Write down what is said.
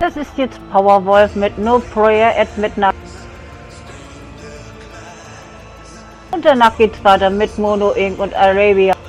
Das ist jetzt Powerwolf mit No Prayer at Midnight. Und danach geht's weiter mit Mono Inc. und Arabia.